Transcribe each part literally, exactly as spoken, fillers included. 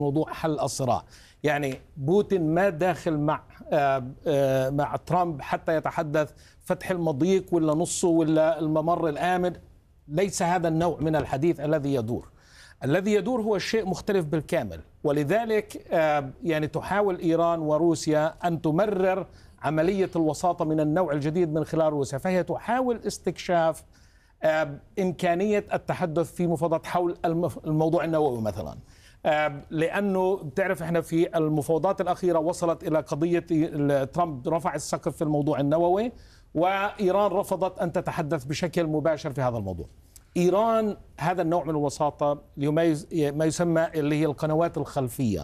موضوع حل الصراع. يعني بوتين ما داخل مع مع ترامب حتى يتحدث فتح المضيق ولا نصه ولا الممر الآمن. ليس هذا النوع من الحديث الذي يدور. الذي يدور هو شيء مختلف بالكامل، ولذلك يعني تحاول إيران وروسيا أن تمرر عملية الوساطة من النوع الجديد من خلال روسيا، فهي تحاول استكشاف إمكانية التحدث في مفاوضات حول الموضوع النووي مثلا، لأنه بتعرف إحنا في المفاوضات الأخيرة وصلت إلى قضية ترامب رفع السقف في الموضوع النووي، وإيران رفضت أن تتحدث بشكل مباشر في هذا الموضوع. إيران هذا النوع من الوساطة ما يسمى اللي هي القنوات الخلفية،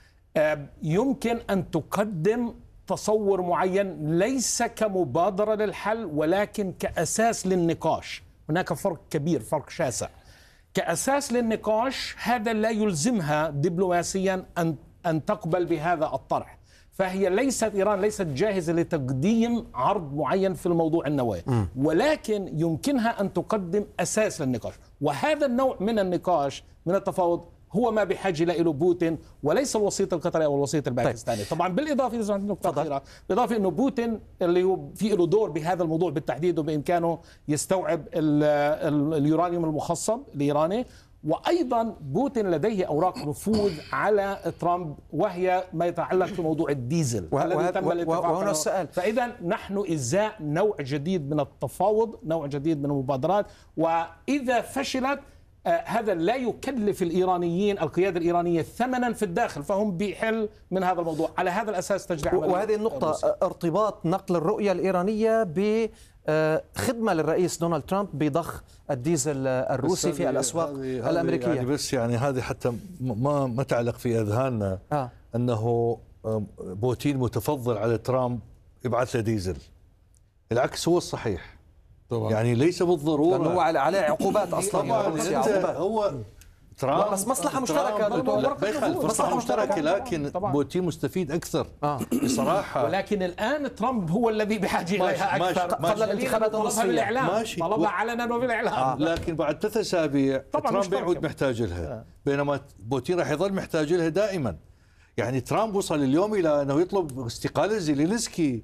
يمكن أن تقدم تصور معين ليس كمبادرة للحل ولكن كأساس للنقاش. هناك فرق كبير، فرق شاسع. كأساس للنقاش هذا لا يلزمها دبلوماسيا أن أن تقبل بهذا الطرح، فهي ليست إيران ليست جاهزة لتقديم عرض معين في الموضوع النووي، ولكن يمكنها أن تقدم أساس للنقاش، وهذا النوع من النقاش من التفاوض هو ما بحاجة له بوتين وليس الوسيط القطري أو الوسيط الباكستاني. طيب. طبعا بالإضافة إذا عندنا نقطة أخيرة، بالإضافة إنه بوتين اللي هو في له دور بهذا الموضوع بالتحديد، وبإمكانه يستوعب اليورانيوم المخصب الإيراني، وأيضا بوتين لديه أوراق نفوذ على ترامب وهي ما يتعلق في موضوع الديزل الذي تم الاتفاق عليه. السؤال فإذا نحن إزاء نوع جديد من التفاوض، نوع جديد من المبادرات، وإذا فشلت آه هذا لا يكلف الإيرانيين القيادة الإيرانية ثمنا في الداخل، فهم بيحل من هذا الموضوع. على هذا الأساس تجري عملية. وهذه النقطة روسيا. ارتباط نقل الرؤية الإيرانية بخدمة للرئيس دونالد ترامب بضخ الديزل الروسي في الأسواق الأمريكية. يعني بس يعني هذه حتى ما ما تعلق في أذهاننا آه. أنه بوتين متفضل على ترامب يبعث له ديزل. العكس هو الصحيح طبعا. يعني ليس بالضرورة، لأنه هو عليه عقوبات أصلا. هو ترامب بس مصلحة مشتركة، مصلحة مشتركة، لكن طبعا. بوتين مستفيد أكثر آه. بصراحة. ولكن الآن ترامب هو الذي بحاجة إليها أكثر قبل الانتخابات الرئاسية. طلبها علنا وبالإعلام آه. لكن بعد ثلاث أسابيع ترامب يعود محتاج لها آه. بينما بوتين راح يظل محتاج لها دائما. يعني ترامب وصل اليوم إلى أنه يطلب استقالة زيلينسكي،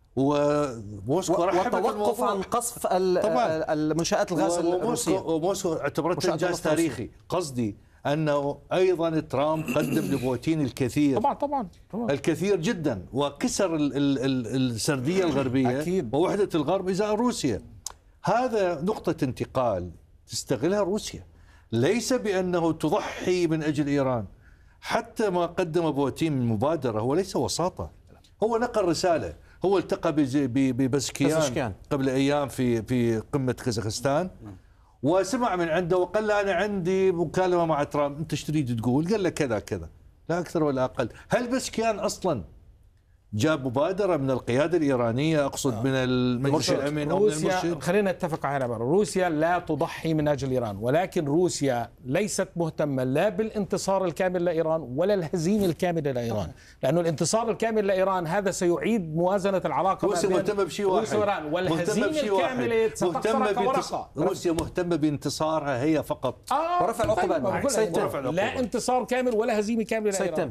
وموسكو والتوقف عن قصف المنشآت الغاز الروسية، وموسكو اعتبرته إنجاز تاريخي. قصدي أنه أيضا ترامب قدم لبوتين الكثير طبعا طبعا, طبعا. الكثير جدا، وكسر ال ال ال السردية الغربية أكيد. ووحدة الغرب إزاء روسيا. هذا نقطة انتقال تستغلها روسيا، ليس بأنه تضحي من أجل إيران. حتى ما قدم بوتين من مبادرة هو ليس وساطة، هو نقل رسالة. هو التقى ببزكيان قبل أيام في في قمة كازاخستان، وسمع من عنده وقال له أنا عندي مكالمة مع ترامب، أنت ايش تريد تقول؟ قال له كذا كذا، لا أكثر ولا أقل. هل بزكيان أصلا جاب مبادرة من القيادة الإيرانية، أقصد من المجلس الأمن أو من المرشد؟ خلينا نتفق على هذا. روسيا لا تضحي من أجل إيران، ولكن روسيا ليست مهتمة لا بالانتصار الكامل لإيران ولا الهزيمة الكاملة لإيران، لأنه الانتصار الكامل لإيران هذا سيعيد موازنة العلاقة. روسيا مهتمة بشيء واحد، والهزيمة الكاملة ستخسر كورقة. روسيا مهتمة بانتصارها هي فقط آه ورفع العقوبات. لا انتصار كامل ولا هزيمة كاملة لإيران.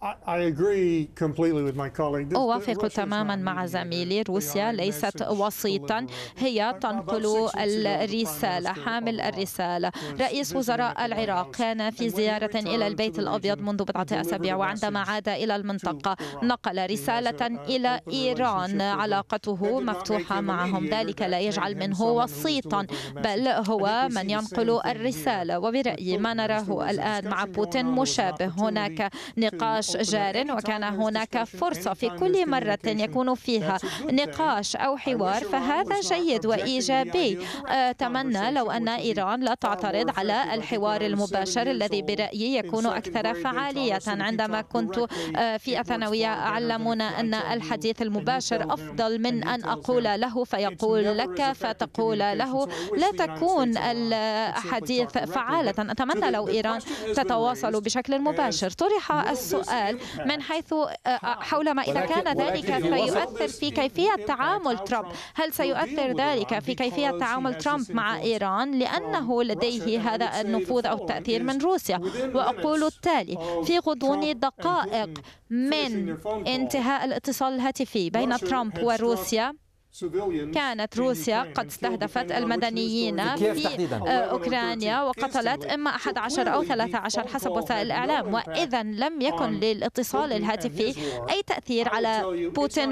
أوافق تماما مع زميلي. روسيا ليست وسيطا، هي تنقل الرسالة، حامل الرسالة. رئيس وزراء العراق كان في زيارة إلى البيت الأبيض منذ بضعة أسابيع، وعندما عاد إلى المنطقة نقل رسالة إلى إيران علاقته مفتوحة معهم. ذلك لا يجعل منه وسيطا، بل هو من ينقل الرسالة. وبرأيي ما نراه الآن مع بوتين مشابه. هناك نقاش جار، وكان هناك فرصة في كل مرة يكون فيها نقاش أو حوار، فهذا جيد وإيجابي. أتمنى لو أن إيران لا تعترض على الحوار المباشر الذي برأيي يكون أكثر فعالية. عندما كنت في الثانوية علمونا أن الحديث المباشر أفضل من أن أقول له فيقول لك فتقول له، لا تكون الحديث فعالة. أتمنى لو إيران تتواصل بشكل مباشر. طرح السؤال سؤال من حيث حولما إذا كان ذلك سيؤثر في كيفية تعامل ترامب، هل سيؤثر ذلك في كيفية تعامل ترامب مع إيران لأنه لديه هذا النفوذ أو التأثير من روسيا؟ وأقول التالي: في غضون دقائق من انتهاء الاتصال الهاتفي بين ترامب وروسيا كانت روسيا قد استهدفت المدنيين في أوكرانيا وقتلت إما أحد عشر أو ثلاثة عشر حسب وسائل الإعلام، وإذا لم يكن للاتصال الهاتفي أي تأثير على بوتين